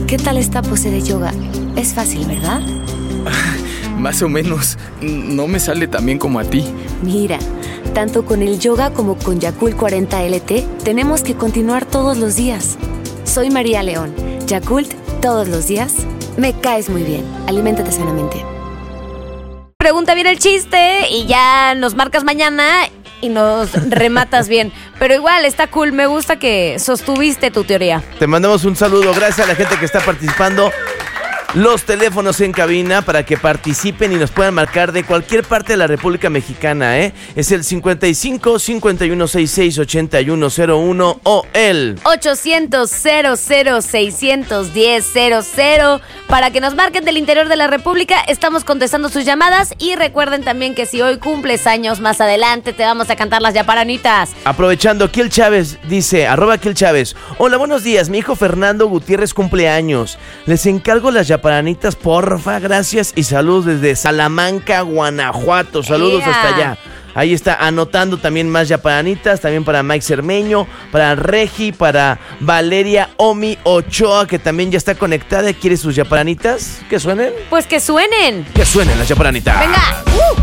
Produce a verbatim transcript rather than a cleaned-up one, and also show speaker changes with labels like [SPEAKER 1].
[SPEAKER 1] ¿Qué tal esta pose de yoga? Es fácil, ¿verdad?
[SPEAKER 2] Más o menos. No me sale tan bien como a ti.
[SPEAKER 1] Mira, tanto con el yoga como con Yakult cuarenta L T, tenemos que continuar todos los días. Soy María León. Yakult, todos los días. Me caes muy bien. Aliméntate sanamente.
[SPEAKER 3] Pregunta bien el chiste y ya nos marcas mañana y nos rematas bien. Pero igual, está cool. Me gusta que sostuviste tu teoría.
[SPEAKER 4] Te mandamos un saludo. Gracias a la gente que está participando. Los teléfonos en cabina para que participen y nos puedan marcar de cualquier parte de la República Mexicana, ¿eh? Es el cincuenta y cinco, cincuenta y uno, sesenta y seis, ochenta y uno cero uno o el
[SPEAKER 3] ochocientos, cero cero, seiscientos diez, cero cero para que nos marquen del interior de la República. Estamos contestando sus llamadas y recuerden también que si hoy cumples años, más adelante te vamos a cantar las yaparanitas.
[SPEAKER 4] Aprovechando, Kiel Chávez dice, arroba Kiel Chávez: hola, buenos días, mi hijo Fernando Gutiérrez cumpleaños. Les encargo las yaparanitas, porfa, gracias y saludos desde Salamanca, Guanajuato. Saludos
[SPEAKER 3] Yeah.
[SPEAKER 4] hasta allá. Ahí está anotando también más yaparanitas, también para Mike Cermeño, para Regi, para Valeria Omi Ochoa, que también ya está conectada. ¿Quiere sus yaparanitas? ¿Que suenen?
[SPEAKER 3] Pues que suenen.
[SPEAKER 4] Que suenen las yaparanitas.
[SPEAKER 3] Venga. Uh.